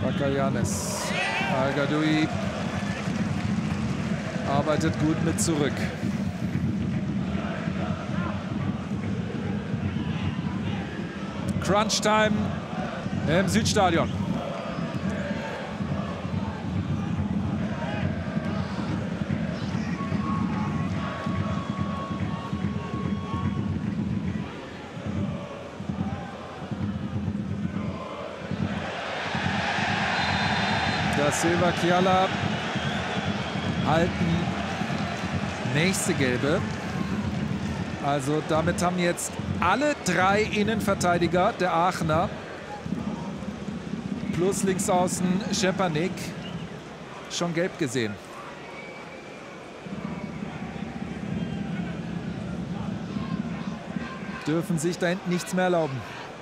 Bakayanis. Al-Gadoui arbeitet gut mit zurück. Crunch-Time im Südstadion. Da Silva, Kiala halten nächste Gelbe. Also damit haben jetzt alle drei Innenverteidiger der Aachener plus Linksaußen Schepanik schon gelb gesehen. Dürfen sich da hinten nichts mehr erlauben.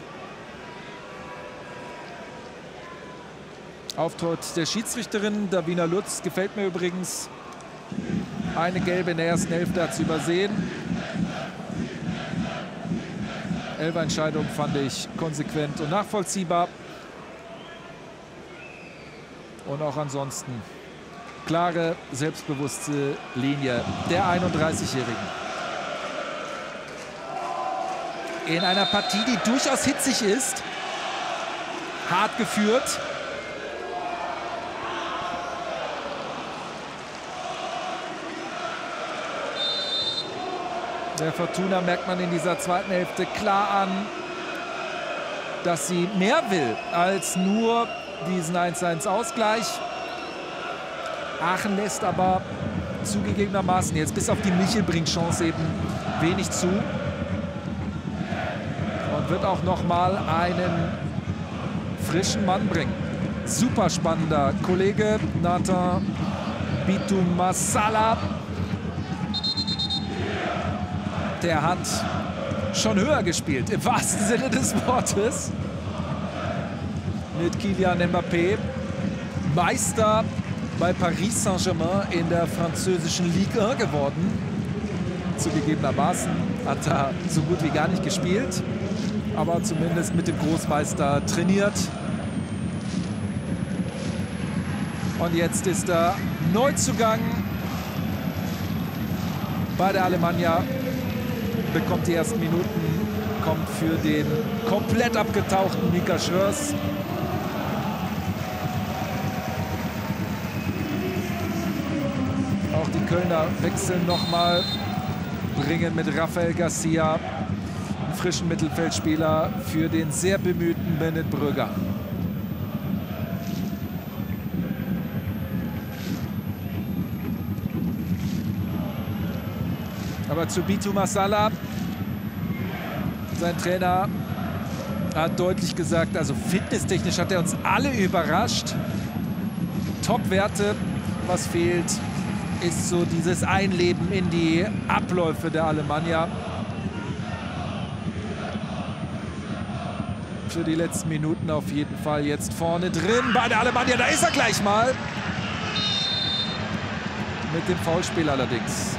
Auftritt der Schiedsrichterin Davina Lutz gefällt mir übrigens. Eine gelbe in der ersten Hälfte hat sie übersehen. Elferentscheidung fand ich konsequent und nachvollziehbar. Und auch ansonsten klare, selbstbewusste Linie der 31-Jährigen. In einer Partie, die durchaus hitzig ist. Hart geführt. Der Fortuna merkt man in dieser zweiten Hälfte klar an, dass sie mehr will als nur diesen 1:1-Ausgleich. Aachen lässt aber zugegebenermaßen jetzt bis auf die Michelbrink-Chance eben wenig zu. Und wird auch noch mal einen frischen Mann bringen. Super spannender Kollege Nathan Bitumasala. Der hat schon höher gespielt, im wahrsten Sinne des Wortes. Mit Kylian Mbappé. Meister bei Paris Saint-Germain in der französischen Ligue 1 geworden. Zugegebenermaßen hat er so gut wie gar nicht gespielt. Aber zumindest mit dem Großmeister trainiert. Und jetzt ist er Neuzugang bei der Alemannia. Bekommt die ersten Minuten, kommt für den komplett abgetauchten Mika Schröers. Auch die Kölner wechseln nochmal, bringen mit Rafael Garcia einen frischen Mittelfeldspieler für den sehr bemühten Bennett Bröger. Aber zu Bitumasala, sein Trainer hat deutlich gesagt, also fitnesstechnisch hat er uns alle überrascht. Top-Werte, was fehlt, ist so dieses Einleben in die Abläufe der Alemannia. Für die letzten Minuten auf jeden Fall jetzt vorne drin bei der Alemannia. Da ist er gleich mal. Mit dem Foulspiel allerdings.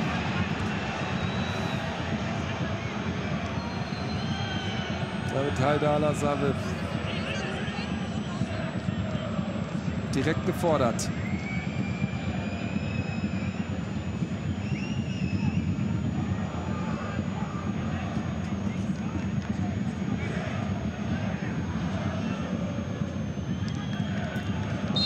Da wird Haidar Al-Asawi direkt gefordert.